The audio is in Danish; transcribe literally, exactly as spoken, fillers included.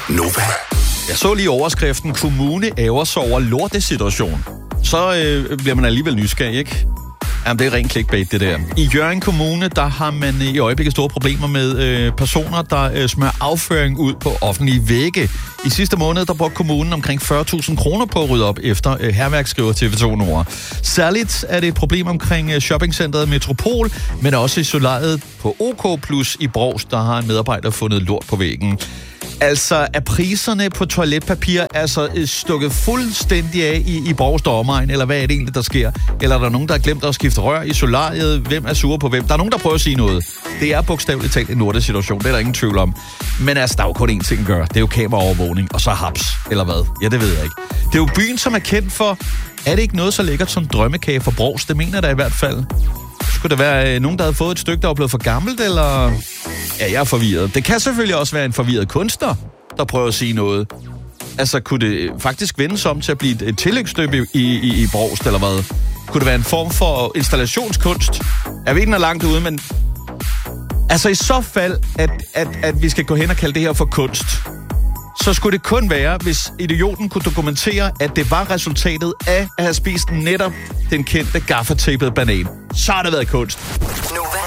Nova. Jeg så lige overskriften, kommune ærger sig over lortesituation. Så øh, bliver man alligevel nysgerrig, ikke? Jamen, det er rent clickbait, det der. I Hjørring Kommune, der har man i øjeblikket store problemer med øh, personer, der øh, smører afføring ud på offentlige vægge. I sidste måned, der brugte kommunen omkring fyrre tusind kroner på at rydde op efter øh, hærværk, skriver T V to Nord. Særligt er det et problem omkring øh, shoppingcentret Metropol, men også i solariet på OK Plus i Brovst, der har en medarbejder fundet lort på væggen. Altså, er priserne på toiletpapir altså stukket fuldstændig af i, i Brovst og omegn, eller hvad er det egentlig, der sker? Eller er der nogen, der har glemt at skifte rør i solariet? Hvem er sure på hvem? Der er nogen, der prøver at sige noget. Det er bogstaveligt talt en lortesituation, det er der ingen tvivl om. Men altså, der er jo kun én ting at gøre. Det er jo kameraovervågning, og så haps, eller hvad? Ja, det ved jeg ikke. Det er jo byen, som er kendt for, er det ikke noget så lækkert som drømmekage for Brovst? Det mener der i hvert fald. Skulle der være øh, nogen, der havde fået et stykke, der var blevet for gammelt, eller... Ja, jeg er forvirret. Det kan selvfølgelig også være en forvirret kunstner, der prøver at sige noget. Altså, kunne det faktisk vendes om til at blive et tillægsstykke i, i, i Brovst, eller hvad? Kunne det være en form for installationskunst? Jeg ved ikke, den er langt ude, men... Altså, i så fald, at, at, at vi skal gå hen og kalde det her for kunst, så skulle det kun være, hvis idioten kunne dokumentere, at det var resultatet af at have spist netop den kendte gaffatapede banan. Så har det været kunst.